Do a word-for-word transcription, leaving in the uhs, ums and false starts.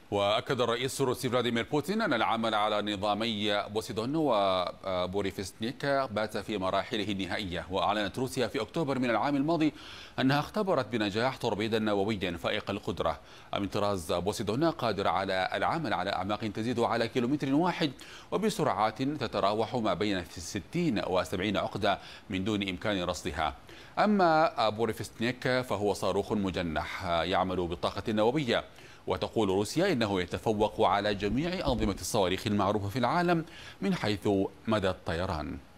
وأكد الرئيس الروسي فلاديمير بوتين أن العمل على نظامي بوسيدون وبوريفستنيك بات في مراحله النهائية. وأعلنت روسيا في أكتوبر من العام الماضي أنها اختبرت بنجاح توربيدا نوويا فائق القدرة من طراز بوسيدون قادر على العمل على أعماق تزيد على كيلومتر واحد وبسرعات تتراوح ما بين ستين وسبعين عقدة من دون إمكان رصدها. أما بوريفستنيك فهو صاروخ مجنح يعمل بالطاقة النووية، وتقول روسيا إنه يتفوق على جميع أنظمة الصواريخ المعروفة في العالم من حيث مدى الطيران.